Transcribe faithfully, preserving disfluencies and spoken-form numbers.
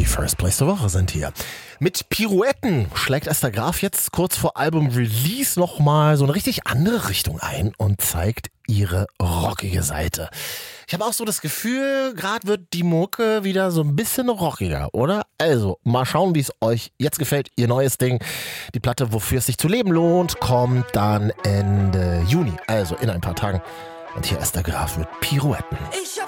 First Place der Woche sind hier. Mit Pirouetten schlägt Esther Graf jetzt kurz vor Album-Release nochmal so eine richtig andere Richtung ein und zeigt ihre rockige Seite. Ich habe auch so das Gefühl, gerade wird die Mucke wieder so ein bisschen rockiger, oder? Also, mal schauen, wie es euch jetzt gefällt. Ihr neues Ding, die Platte, wofür es sich zu leben lohnt, kommt dann Ende Juni, also in ein paar Tagen. Und hier Esther Graf mit Pirouetten. Ich